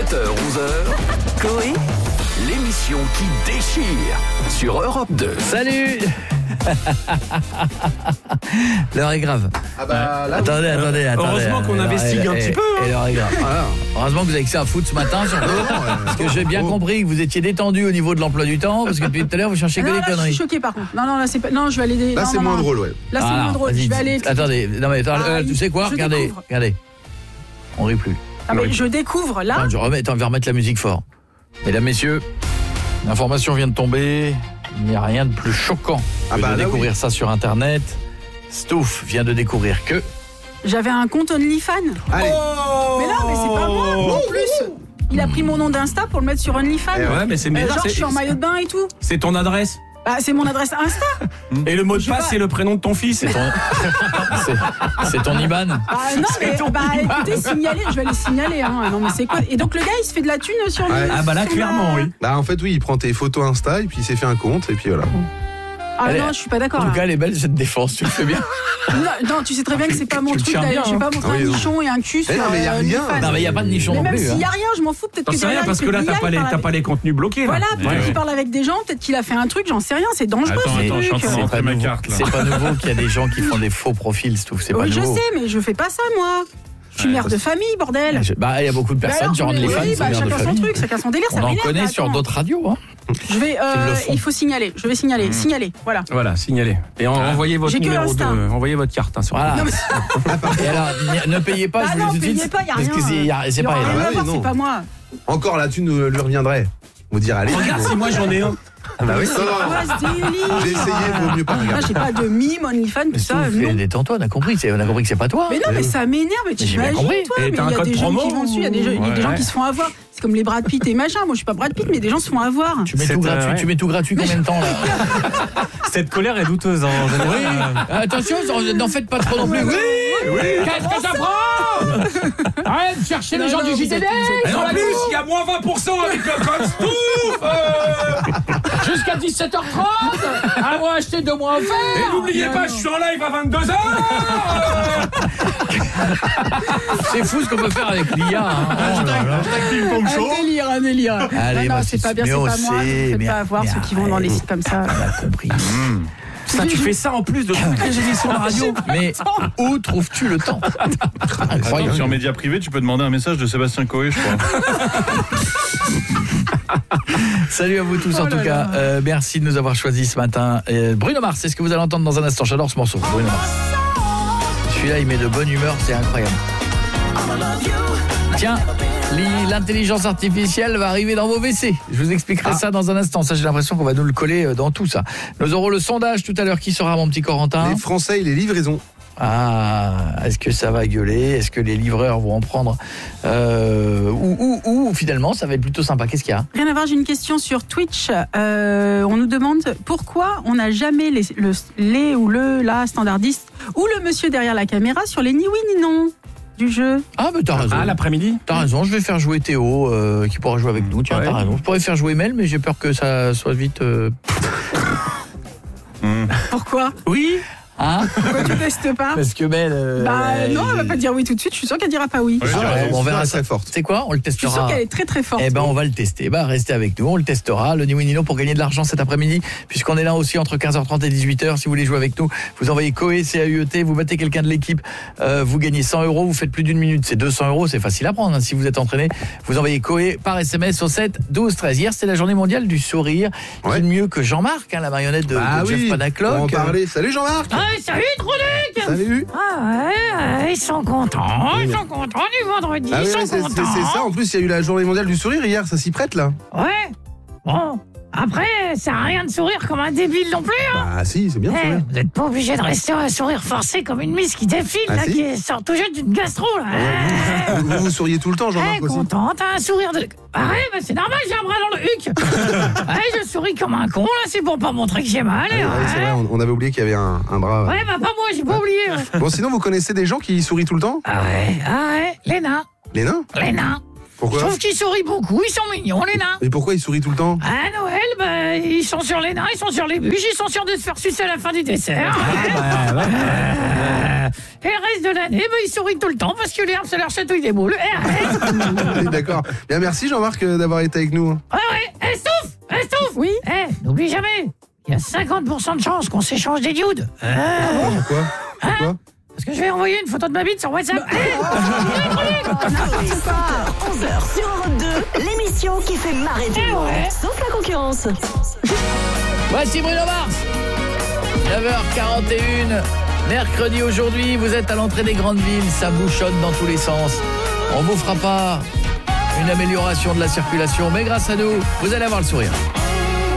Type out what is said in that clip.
7h-11h, Coé, l'émission qui déchire sur Europe 2. Salut. L'heure est grave. Ah bah là, Attendez. Heureusement qu'on investigue un petit peu. Et l'heure est grave. Heureusement que vous avez que ça à foutre ce matin, surtout. Parce que j'ai bien compris que vous étiez détendu au niveau de l'emploi du temps, parce que depuis tout à l'heure vous cherchez que des là, conneries. je suis choquée par contre. Non, là c'est pas. Non, je vais aller. là c'est moins drôle, ouais. Là c'est moins drôle. Vas-y, Je vais aller. Attendez, non mais attends, tu sais quoi? Je Regardez. On rit plus. Ah, mais je découvre là. Attends, je vais remettre la musique fort. Mesdames, messieurs, l'information vient de tomber. Il n'y a rien de plus choquant que de découvrir ça sur Internet. Stouff vient de découvrir que... J'avais un compte OnlyFans. Allez. Mais non, mais c'est pas moi. En plus, il a pris mon nom d'Insta pour le mettre sur OnlyFans. Ouais, mais c'est bizarre. Genre, je suis en maillot de bain et tout. C'est ton adresse. Bah, c'est mon adresse Insta. Et le mot de passe, c'est le prénom de ton fils. C'est ton IBAN. Ah non, mais écoutez, signaler, je vais aller signaler. Hein. Non, mais c'est quoi? Et donc le gars, il se fait de la thune sur lui. Ah bah là, clairement, oui. Bah en fait oui, il prend tes photos Insta et puis il s'est fait un compte et puis voilà. Ah non, je suis pas d'accord. En tout là. cas, elle est belle cette défense, tu le fais bien. Non, tu sais très bien que c'est pas mon tu le truc tiens d'aller. bien, Je vais pas montrer Ah oui, un non. nichon et un cul sur non, mais y a rien. OnlyFans. Non, mais il n'y a pas de nichon Mais non même plus. s'il y hein. a rien, je m'en fous. Peut-être T'en que sais rien derrière, parce que là, t'as pas les contenus bloqués. Là. Voilà, peut-être qu'il parle avec des gens, peut-être qu'il a fait un truc, j'en sais rien, c'est dangereux ce Attends, je suis en truc. train de rentrer ma nouveau. carte là. C'est pas nouveau qu'il y a des gens qui font des faux profils, Stouff. C'est pas Oui, je nouveau. sais, mais je fais pas ça moi. Je suis mère de famille, bordel. Bah, il y a beaucoup de personnes sur OnlyFans qui sont mères de chacun son famille. truc, chacun son délire, On ça en m'énerve. connaît sur attends. d'autres radios. Hein. Je vais, le font. il faut signaler. Je vais signaler. Voilà. Voilà, signalez. Et envoyez votre J'ai que numéro Insta. envoyez votre carte. Sur Voilà. Non, mais Et alors, ne payez pas, ah je vous non, le dis tout de payez suite. pas, y a Parce que rien. c'est Il y pas aura elle. rien à oui, voir, non. c'est pas moi. Encore la thune lui reviendrait. Vous dire allez. Regarde si moi j'en ai un. Ah bah oui. C'est quoi ce délire? J'ai essayé, vaut mieux pas Moi, regarder. j'ai pas de mime, OnlyFans, tout ça. Non. Détends-toi, on a compris que c'est pas toi. Mais non, mais ça m'énerve, mais J'ai bien t'imagines, compris. toi, Et mais il y t'as un a code des gens promo qui vont dessus, il y a des gens Ouais. qui se font avoir. C'est comme les Brad Pitt et machin. Moi, je suis pas Brad Pitt, mais des gens se font avoir. Tu mets tout gratuit, ouais. tu mets tout gratuit combien de temps là? Cette colère est douteuse en général. Attention, n'en faites pas trop non plus. Oui. Qu'est-ce que ça prend? Arrête de chercher les gens du JTD. Et en plus, il y a moins 20% avec le code Stouff. Jusqu'à 17h30. À moi acheter 2 mois offerts. Et n'oubliez pas, je suis en live à 22h. C'est fou ce qu'on peut faire avec l'IA. Un délire. Allez, non, bah, c'est pas bien, mais c'est on pas moi. sait, Faites mais- pas avoir mais ceux qui vont dans les sites comme ça. On a compris. Ça, tu fais ça en plus de toutes les émissions de radio. Mais où trouves-tu le temps? Attends, Incroyable. sur Média Privé, tu peux demander un message de Sébastien Coé, je crois. Salut à vous tous en tout cas. Merci de nous avoir choisis ce matin. Bruno Mars, c'est ce que vous allez entendre dans un instant. J'adore ce morceau. Bruno Mars. Celui-là, il met de bonne humeur, c'est incroyable. Tiens, l'intelligence artificielle va arriver dans vos WC. Je vous expliquerai ça dans un instant. Ça, j'ai l'impression qu'on va nous le coller dans tout ça. Nous aurons le sondage tout à l'heure. Qui sera mon petit Corentin? Les Français et les livraisons. Ah, est-ce que ça va gueuler? Est-ce que les livreurs vont en prendre ou finalement, ça va être plutôt sympa. Qu'est-ce qu'il y a? Rien à voir, j'ai une question sur Twitch. On nous demande pourquoi on n'a jamais les ou la standardiste ou le monsieur derrière la caméra sur les ni oui ni non du jeu. Ah, mais t'as raison. Ah, l'après-midi. T'as raison, je vais faire jouer Théo qui pourra jouer avec nous. Tiens, Ouais. t'as raison. Je pourrais faire jouer Mel, mais j'ai peur que ça soit vite... Pourquoi? Oui. Hein? Pourquoi tu testes pas? Parce que Mel... Non, elle va pas dire oui tout de suite. Je suis sûre qu'elle dira pas oui. Ouais, j'ai raison. on verra très ça. forte. C'est quoi? On le Je suis sûre testera. qu'elle est très très forte. Eh ben, on va le tester. Bah, restez avec nous. On le testera. Le Ni Oui Ni Non pour gagner de l'argent cet après-midi. Puisqu'on est là aussi entre 15h30 et 18h. Si vous voulez jouer avec nous, vous envoyez Coé, C-A-U-E-T. Vous battez quelqu'un de l'équipe. Vous gagnez 100 €. Vous faites plus d'une minute. C'est 200 €. C'est facile à prendre. Hein. Si vous êtes entraîné, vous envoyez Coé par SMS au 7 12 13. Hier, c'était la journée mondiale du sourire. Ouais. Qui de mieux que Jean-Marc, hein, la marionnette de Jeff on va en Panacloc. parler. Salut Jean-Marc. Salut Tronic. Salut. Ah ouais, ils sont contents du vendredi, Ah oui, ils sont c'est contents. ça. En plus, il y a eu la journée mondiale du sourire hier. Ça s'y prête là. Ouais, bon, après, ça n'a rien de sourire comme un débile non plus, hein. Ah si, c'est bien Eh, sourire. vous n'êtes pas obligé de rester un sourire forcé comme une miss qui défile, Ah, là, si. qui sort tout juste d'une gastro, là. Vous souriez tout le temps, Jean-Marc aussi. Content, t'as un sourire de... Ah ouais, bah c'est normal, j'ai un bras dans le huc. Ouais, je souris comme un con, là, c'est pour pas montrer que j'ai mal. Ah, ouais, c'est vrai, on avait oublié qu'il y avait un bras. Ouais, bah pas moi, j'ai pas oublié. Ouais. Bon, sinon, vous connaissez des gens qui sourient tout le temps? Ah ouais, les nains. Les nains? Les nains. Je Pourquoi? trouve qu'ils sourient beaucoup, ils sont mignons, les nains. Mais pourquoi ils sourient tout le temps? À Noël, bah, ils sont sur les nains, ils sont sur les bûches, ils sont sûrs de se faire sucer à la fin du dessert. Et le reste de l'année, il sourit tout le temps parce que l'herbe, ça leur chatouille des boules. Oui, d'accord. Bien, merci Jean-Marc d'avoir été avec nous. Ouais. Stouff. Oui. N'oublie jamais, il y a 50% de chance qu'on s'échange des nudes. Pourquoi Parce que je vais envoyer une photo de ma bite sur WhatsApp. 11h sur Europe 2, l'émission qui fait marrer tout le monde, sauf la concurrence. Voici Bruno Mars. 9h41. Mercredi aujourd'hui, vous êtes à l'entrée des grandes villes, ça bouchonne dans tous les sens. On vous fera pas une amélioration de la circulation, mais grâce à nous, vous allez avoir le sourire.